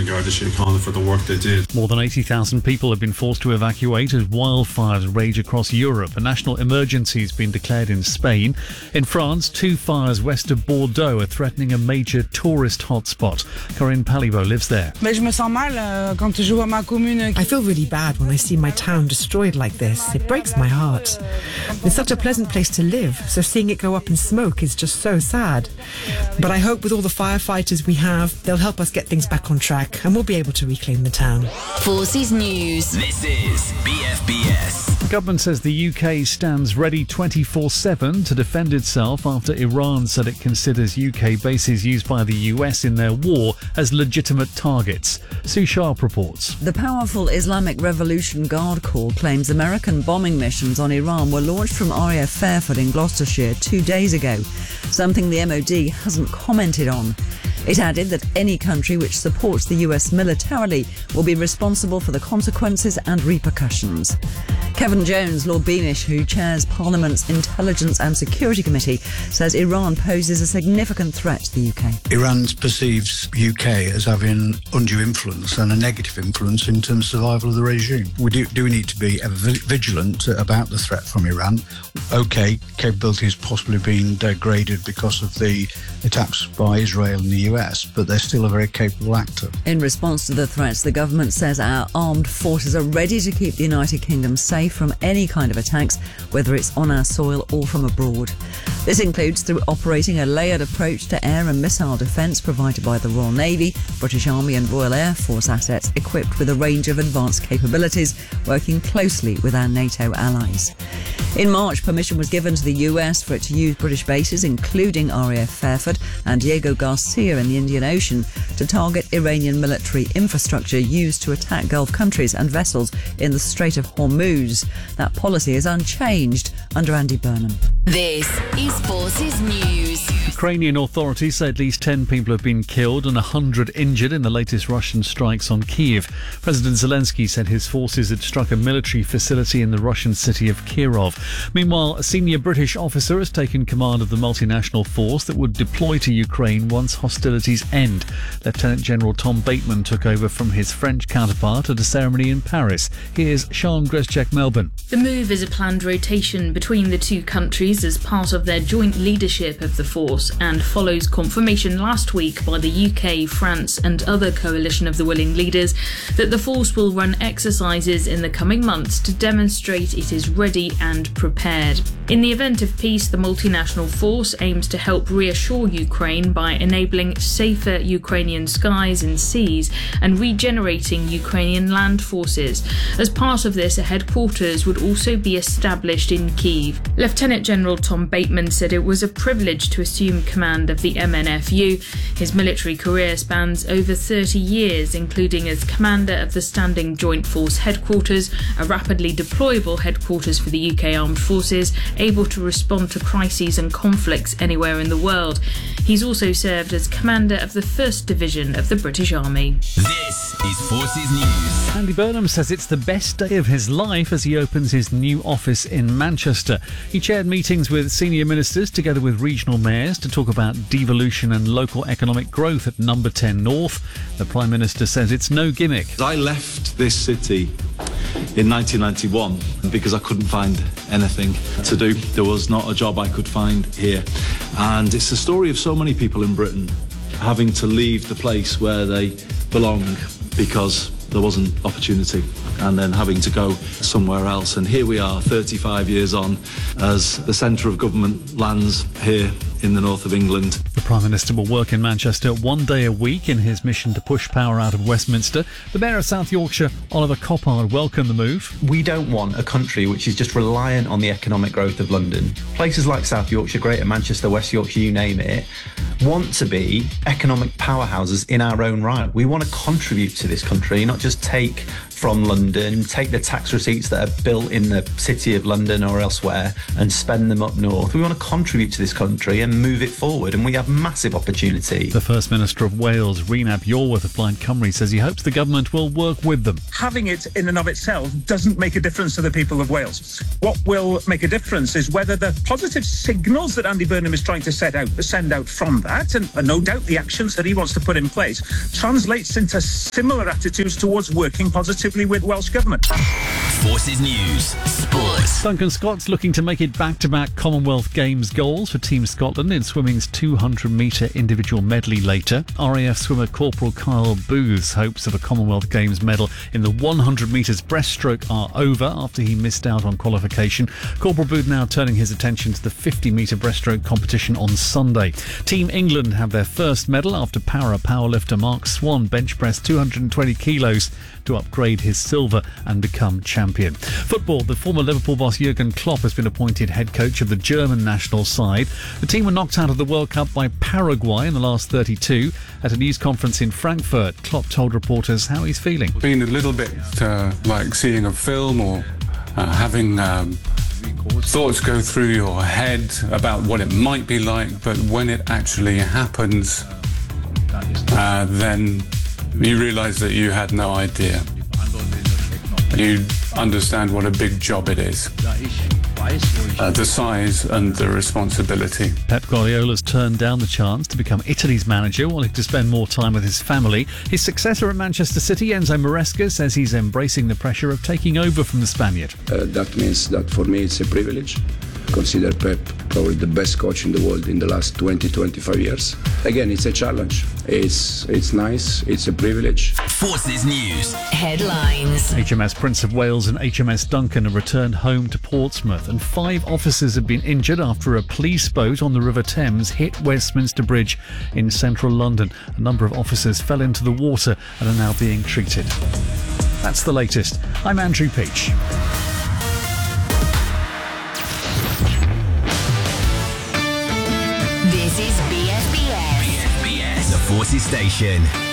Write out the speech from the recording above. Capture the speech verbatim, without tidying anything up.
the Garda Síochána for the work they did. More than eighty thousand people have been forced to evacuate as wildfires rage across Europe. A national emergency has been declared in Spain. In France, two fires west of Bordeaux are threatening a major tourist hotspot. Corinne Palibo lives there. I feel really bad when I see my town destroyed like this. It breaks my heart. It's such a pleasant place to live, so seeing it go up in smoke is just so sad. But I hope with all the firefighters we have, they'll help us get things back on track and we'll be able to reclaim the town. Forces News. This is B F B S. The government says the U K stands ready twenty-four seven to defend itself after Iran said it considers U K bases used by the U S in their war as legitimate targets. Sue Sharp reports. The powerful Islamic Revolution Guard Corps claims American bombing missions on Iran were launched from R A F Fairford in Gloucestershire two days ago, something the M O D hasn't commented on. It added that any country which supports the U S militarily will be responsible for the consequences and repercussions. Kevin Jones, Lord Beamish, who chairs Parliament's Intelligence and Security Committee, says Iran poses a significant threat to the U K. Iran perceives U K as having undue influence and a negative influence in terms of survival of the regime. We do, do need to be vigilant about the threat from Iran. OK, capability has possibly been degraded because of the attacks by Israel and the U S, but they're still a very capable actor. In response to the threats, the government says our armed forces are ready to keep the United Kingdom safe from any kind of attacks, whether it's on our soil or from abroad. This includes through operating a layered approach to air and missile defence provided by the Royal Navy, British Army and Royal Air Force assets equipped with a range of advanced capabilities, working closely with our NATO allies. In March, permission was given to the U S for it to use British bases, including R A F Fairford and Diego Garcia in the Indian Ocean, to target Iranian military infrastructure used to attack Gulf countries and vessels in the Strait of Hormuz. That policy is unchanged under Andy Burnham. This is Forces News. Ukrainian authorities say at least ten people have been killed and one hundred injured in the latest Russian strikes on Kyiv. President Zelensky said his forces had struck a military facility in the Russian city of Kirov. Meanwhile, a senior British officer has taken command of the multinational force that would deploy to Ukraine once hostilities end. Lieutenant General Tom Bateman took over from his French counterpart at a ceremony in Paris. Here's Sean Greszczak, Melbourne. The move is a planned rotation between the two countries as part of their joint leadership of the force and follows confirmation last week by the U K, France and other coalition of the willing leaders that the force will run exercises in the coming months to demonstrate it is ready and prepared. In the event of peace, the multinational force aims to help reassure Ukraine by enabling safer Ukrainian skies and seas and regenerating Ukrainian land forces. As part of this, a headquarters would also be established in Kyiv. Lieutenant General Tom Bateman said it was a privilege to assume command of the M N F U. His military career spans over thirty years, including as commander of the Standing Joint Force Headquarters, a rapidly deployable headquarters for the U K Armed Forces, able to respond to crises and conflicts anywhere in the world. He's also served as commander of the first Division of the British Army. This is Forces News. Andy Burnham says it's the best day of his life as he opens his new office in Manchester. He chaired meetings with senior ministers together with regional mayors to talk about devolution and local economic growth at Number ten North. The Prime Minister says it's no gimmick. I left this city in nineteen ninety-one because I couldn't find anything to do. There was not a job I could find here. And it's the story of so many people in Britain having to leave the place where they belong because there wasn't opportunity, and then having to go somewhere else. And here we are, thirty-five years on, as the centre of government lands here in the north of England. The Prime Minister will work in Manchester one day a week in his mission to push power out of Westminster. The Mayor of South Yorkshire, Oliver Coppard, welcomed the move. We don't want a country which is just reliant on the economic growth of London. Places like South Yorkshire, Greater Manchester, West Yorkshire, you name it, want to be economic powerhouses in our own right. We want to contribute to this country, not just take from London, take the tax receipts that are built in the city of London or elsewhere and spend them up north. We want to contribute to this country and move it forward, and we have massive opportunity. The First Minister of Wales, Rhonab Yorwerth of Plaid Cymru, says he hopes the government will work with them. Having it in and of itself doesn't make a difference to the people of Wales. What will make a difference is whether the positive signals that Andy Burnham is trying to set out, send out from that, and, and no doubt the actions that he wants to put in place, translates into similar attitudes towards working positively with Welsh Government. Forces News. Sports. Duncan Scott's looking to make it back-to-back Commonwealth Games goals for Team Scotland in swimming's two hundred metre individual medley later. R A F swimmer Corporal Kyle Booth's hopes of a Commonwealth Games medal in the one hundred metres breaststroke are over after he missed out on qualification. Corporal Booth now turning his attention to the fifty metre breaststroke competition on Sunday. Team England have their first medal after para powerlifter Mark Swan bench pressed two hundred twenty kilos to upgrade his silver and become champion. Football, the former Liverpool boss Jurgen Klopp has been appointed head coach of the German national side. The team were knocked out of the World Cup by Paraguay in the last thirty-two. At a news conference in Frankfurt, Klopp told reporters how he's feeling. Been a little bit uh, like seeing a film or uh, having um, thoughts go through your head about what it might be like, but when it actually happens, uh, then you realise that you had no idea. You understand what a big job it is. Uh, the size and the responsibility. Pep Guardiola's turned down the chance to become Italy's manager, wanting to spend more time with his family. His successor at Manchester City, Enzo Maresca, says he's embracing the pressure of taking over from the Spaniard. Uh, that means that for me it's a privilege. Consider Pep probably the best coach in the world in the last twenty to twenty-five years. Again, it's a challenge. It's it's nice. It's a privilege. Forces News. Headlines. H M S Prince of Wales and H M S Duncan have returned home to Portsmouth, and five officers have been injured after a police boat on the River Thames hit Westminster Bridge in central London. A number of officers fell into the water and are now being treated. That's the latest. I'm Andrew Peach. This is B F B S. B F B S. The Forces Station.